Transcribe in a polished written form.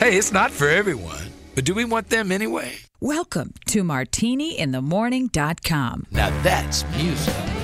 Hey, it's not for everyone, but do we want them anyway? Welcome to MartiniInTheMorning.com. Now that's music.